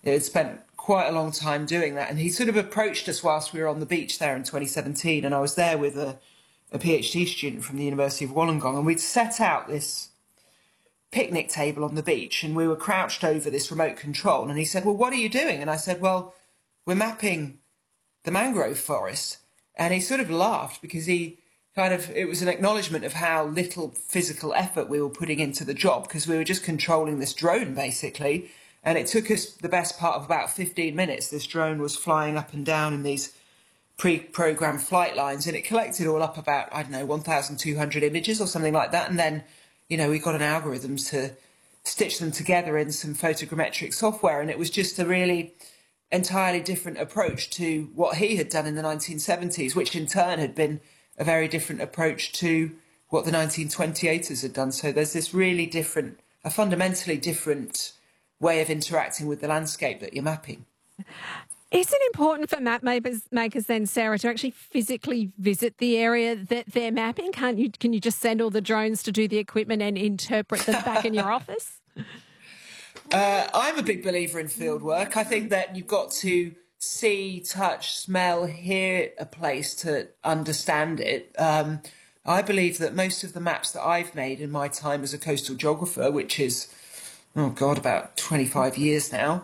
had spent quite a long time doing that. And he sort of approached us whilst we were on the beach there in 2017. And I was there with a PhD student from the University of Wollongong. And we'd set out this picnic table on the beach and we were crouched over this remote control. And he said, well, what are you doing? And I said, well, we're mapping the mangrove forest. And he sort of laughed because it was an acknowledgement of how little physical effort we were putting into the job, because we were just controlling this drone basically. And it took us the best part of about 15 minutes. This drone was flying up and down in these pre-programmed flight lines, and it collected all up about, 1,200 images or something like that. And then, we got an algorithm to stitch them together in some photogrammetric software. And it was just a really entirely different approach to what he had done in the 1970s, which in turn had been a very different approach to what the 1928ers had done. So there's this really a fundamentally different way of interacting with the landscape that you're mapping. Is it important for map makers then, Sarah, to actually physically visit the area that they're mapping? Can you just send all the drones to do the equipment and interpret them back in your office? I'm a big believer in field work. I think that you've got to see, touch, smell, hear a place to understand it. I believe that most of the maps that I've made in my time as a coastal geographer, which is, about 25 years now,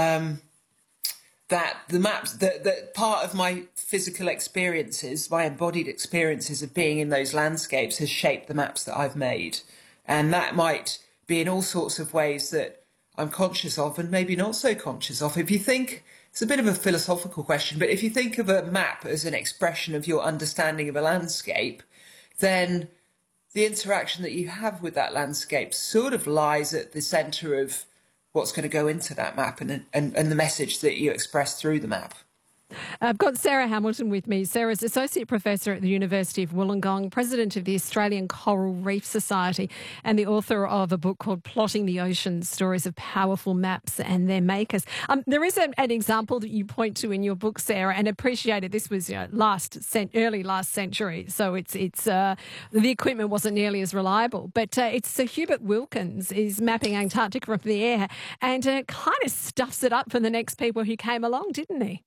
that the maps, that part of my physical experiences, my embodied experiences of being in those landscapes has shaped the maps that I've made. And that might be in all sorts of ways that I'm conscious of and maybe not so conscious of. If you think, it's a bit of a philosophical question, but if you think of a map as an expression of your understanding of a landscape, then the interaction that you have with that landscape sort of lies at the centre of what's going to go into that map and the message that you express through the map. I've got Sarah Hamilton with me. Sarah's Associate Professor at the University of Wollongong, President of the Australian Coral Reef Society, and the author of a book called Plotting the Ocean, Stories of Powerful Maps and Their Makers. There is an example that you point to in your book, Sarah, and appreciated this was early last century, so it's the equipment wasn't nearly as reliable. But it's Sir Hubert Wilkins is mapping Antarctica from the air and kind of stuffs it up for the next people who came along, didn't he?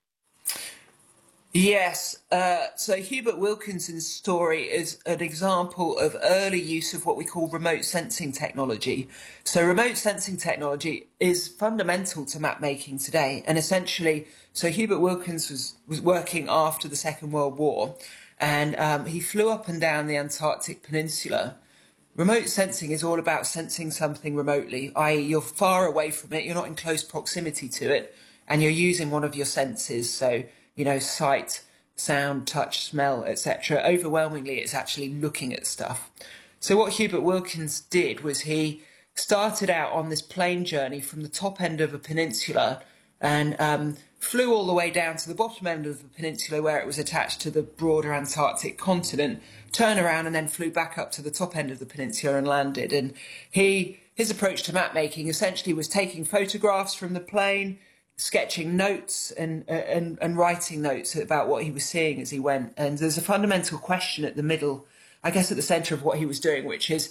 Yes, so Hubert Wilkinson's story is an example of early use of what we call remote sensing technology. So remote sensing technology is fundamental to map making today. And essentially, so Hubert Wilkins was working after the Second World War, and he flew up and down the Antarctic Peninsula. Remote sensing is all about sensing something remotely, i.e. you're far away from it, you're not in close proximity to it, and you're using one of your senses, so sight, sound, touch, smell, etc. Overwhelmingly, it's actually looking at stuff. So what Hubert Wilkins did was he started out on this plane journey from the top end of a peninsula and flew all the way down to the bottom end of the peninsula where it was attached to the broader Antarctic continent, turned around and then flew back up to the top end of the peninsula and landed. And his approach to map making essentially was taking photographs from the plane, sketching notes and writing notes about what he was seeing as he went. And there's a fundamental question at the middle, I guess at the centre of what he was doing, which is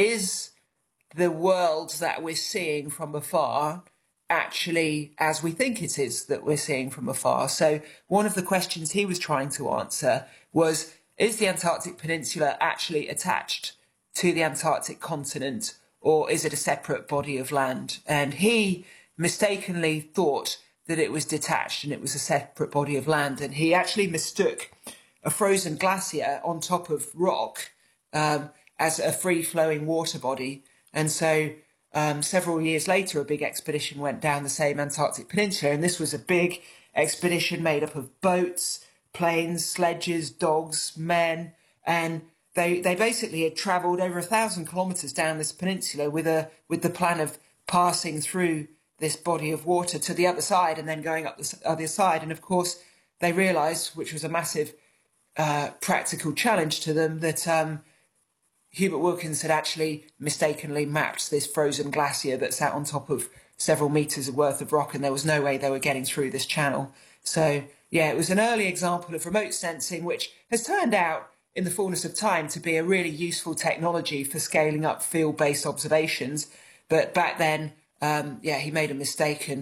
the world that we're seeing from afar actually as we think it is that we're seeing from afar? So one of the questions he was trying to answer was, is the Antarctic Peninsula actually attached to the Antarctic continent, or is it a separate body of land? And he mistakenly thought that it was detached and it was a separate body of land. And he actually mistook a frozen glacier on top of rock as a free-flowing water body. And so several years later, a big expedition went down the same Antarctic Peninsula. And this was a big expedition made up of boats, planes, sledges, dogs, men. And they basically had travelled over 1,000 kilometres down this peninsula with the plan of passing through this body of water to the other side and then going up the other side. And of course, they realised, which was a massive practical challenge to them, that Hubert Wilkins had actually mistakenly mapped this frozen glacier that sat on top of several metres worth of rock, and there was no way they were getting through this channel. So, yeah, it was an early example of remote sensing, which has turned out in the fullness of time to be a really useful technology for scaling up field-based observations. But back then, he made a mistake and